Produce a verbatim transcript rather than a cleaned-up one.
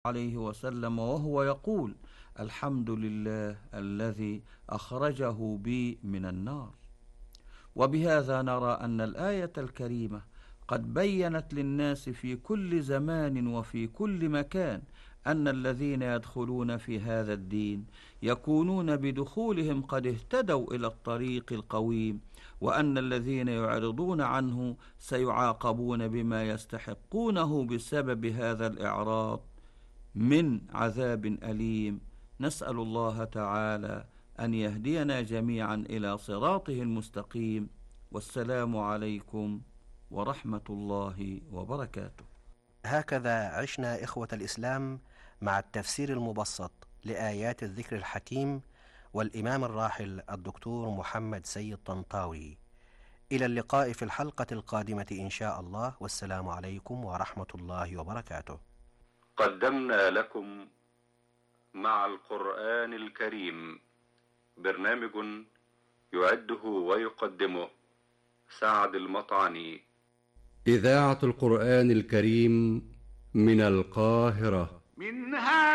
عليه وسلم وهو يقول: الحمد لله الذي أخرجه بي من النار. وبهذا نرى أن الآية الكريمة قد بيّنت للناس في كل زمان وفي كل مكان أن الذين يدخلون في هذا الدين يكونون بدخولهم قد اهتدوا إلى الطريق القويم، وأن الذين يعرضون عنه سيعاقبون بما يستحقونه بسبب هذا الإعراض من عذاب أليم. نسأل الله تعالى أن يهدينا جميعا إلى صراطه المستقيم. والسلام عليكم ورحمة الله وبركاته. هكذا عشنا إخوة الإسلام مع التفسير المبسط لآيات الذكر الحكيم والإمام الراحل الدكتور محمد سيد طنطاوي. إلى اللقاء في الحلقة القادمة إن شاء الله، والسلام عليكم ورحمة الله وبركاته. قدمنا لكم مع القرآن الكريم برنامج يعده ويقدمه سعد المطعني. إذاعة القرآن الكريم من القاهرة. منها